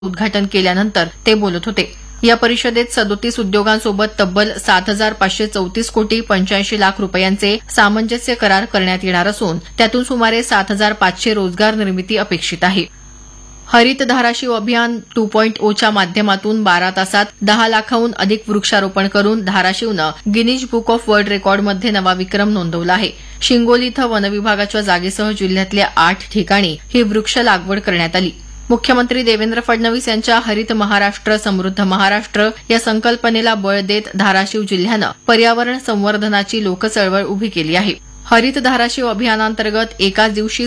उद्घाटन केल्यानंतर ते बोलत होते. या परिषदेत 37 उद्योगांसोबत तब्बल 7,534 कोटी 85 लाख रुपयांचे सामंजस्य करार करण्यात येणार असून त्यातून सुमारे 7,500 रोजगार निर्मिती अपेक्षित आहे. हरित धाराशिव अभियान 2.0 च्या माध्यमातून 12 तासात 10 लाखाहून अधिक वृक्षारोपण करून धाराशिवनं गिनीज बुक ऑफ वर्ल्ड रेकॉर्डमध्ये नवा विक्रम नोंदवला आहे. शिंगोली इथं वनविभागाच्या जागेसह जिल्ह्यातल्या 8 ठिकाणी ही वृक्ष लागवड करण्यात आली. मुख्यमंत्री देवेंद्र फडणवीस यांच्या हरित महाराष्ट्र समृद्ध महाराष्ट्र या संकल्पनेला बळ देत धाराशिव जिल्ह्यानं पर्यावरण संवर्धनाची लोकचळवळ उभी केली आहे. हरित धाराशिव अभियानांतर्गत एकाच दिवशी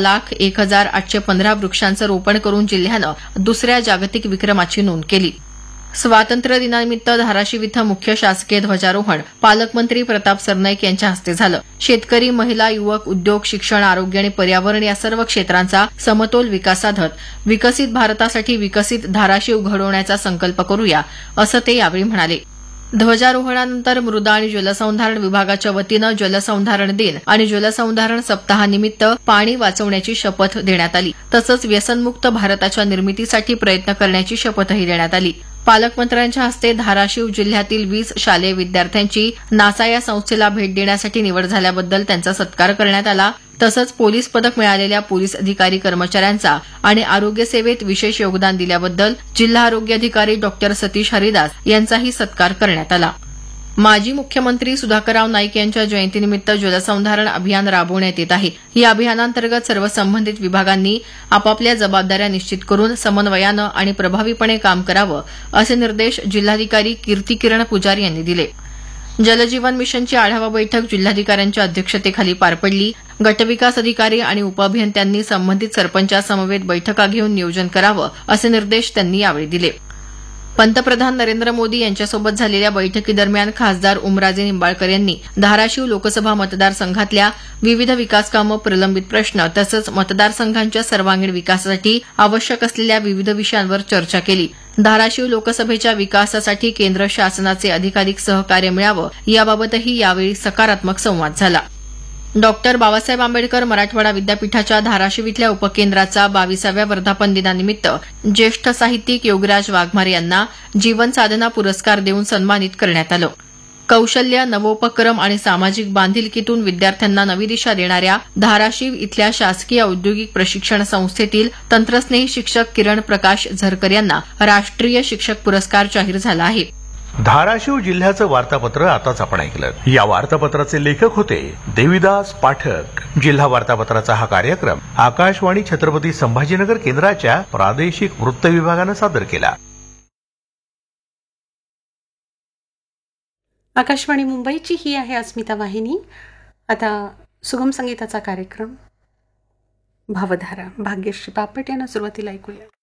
17,01,815 वृक्षांचं रोपण करून जिल्ह्यानं दुसऱ्या जागतिक विक्रमाची नोंद केली. स्वातंत्र्य दिनानिमित्त धाराशिव इथं मुख्य शासकीय ध्वजारोहण पालकमंत्री प्रताप सरनाईक यांच्या हस्ते झालं. शेतकरी, महिला, युवक, उद्योग, शिक्षण, आरोग्य आणि पर्यावरण या सर्व क्षेत्रांचा समतोल विकास साधत विकसित भारतासाठी विकसित धाराशिव घडवण्याचा संकल्प करूया असं ते यावेळी म्हणाले. ध्वजारोहणानंतर मृदा आणि जलसंधारण विभागाच्या वतीनं जलसंधारण दिन आणि जलसंधारण सप्ताहानिमित्त पाणी वाचवण्याची शपथ देण्यात आली. तसंच व्यसनमुक्त भारताच्या निर्मितीसाठी प्रयत्न करण्याची शपथही देण्यात आली. पालकमंत्र्यांच्या हस्ते धाराशिव जिल्ह्यातील 20 शालेय विद्यार्थ्यांची नासा या संस्थेला भेट देण्यासाठी निवड झाल्याबद्दल त्यांचा सत्कार करण्यात आला. तसंच पोलीस पदक मिळालेल्या पोलीस अधिकारी कर्मचाऱ्यांचा आणि आरोग्य सेवेत विशेष योगदान दिल्याबद्दल जिल्हा आरोग्य अधिकारी डॉ सतीश हरिदास यांचाही सत्कार करण्यात आला. माजी मुख्यमंत्री सुधाकरराव नाईक यांच्या जयंतीनिमित्त जलसंधारण अभियान राबवण्यात येत आहे. या अभियानांतर्गत सर्व संबंधित विभागांनी आपापल्या जबाबदाऱ्या निश्चित करून समन्वयानं आणि प्रभावीपणे काम करावं असे निर्देश जिल्हाधिकारी कीर्तिकिरण पुजारी यांनी दिले. जलजीवन मिशनची आढावा बैठक जिल्हाधिकाऱ्यांच्या अध्यक्षतेखाली पार पडली. गटविकास अधिकारी आणि उपअभियंत्यांनी संबंधित सरपंचासमवेत बैठका घेऊन नियोजन करावं असे निर्देश त्यांनी यावेळी दिले. पंतप्रधान नरेंद्र मोदी यांच्यासोबत झालेल्या बैठकीदरम्यान खासदार उमराजे निंबाळकर यांनी धाराशिव लोकसभा मतदारसंघातल्या विविध विकासकामं, प्रलंबित प्रश्न तसंच मतदारसंघांच्या सर्वांगीण विकासासाठी आवश्यक असलेल्या विविध विषयांवर चर्चा केली. धाराशिव लोकसभेच्या विकासासाठी केंद्र शासनाचे अधिकाधिक सहकार्य मिळावं याबाबतही यावेळी सकारात्मक संवाद झाला. डॉक्टर बाबासाहेब आंबेडकर मराठवाडा विद्यापीठाच्या धाराशिव इथल्या उपकेंद्राचा 22व्या वर्धापन दिनानिमित्त ज्येष्ठ साहित्यिक योगीराज वाघमारे यांना जीवन साधना पुरस्कार देऊन सन्मानित करण्यात आलं. कौशल्य, नवोपक्रम आणि सामाजिक बांधिलकीतून विद्यार्थ्यांना नवी दिशा देणाऱ्या धाराशिव इथल्या शासकीय औद्योगिक प्रशिक्षण संस्थेतील तंत्रस्नेही शिक्षक किरण प्रकाश झरकर यांना राष्ट्रीय शिक्षक पुरस्कार जाहीर झाला आहे. धाराशिव जिल्ह्याचं वार्तापत्र आताच आपण ऐकलं. या वार्तापत्राचे लेखक होते देविदास पाठक. जिल्हा वार्तापत्राचा हा कार्यक्रम आकाशवाणी छत्रपती संभाजीनगर केंद्राच्या प्रादेशिक वृत्त विभागानं सादर केला. आकाशवाणी मुंबईची ही आहे अस्मिता वाहिनी. आता सुगम संगीताचा कार्यक्रम भावधारा भाग्यश्री बापट यांना सुरुवातीला ऐकूया.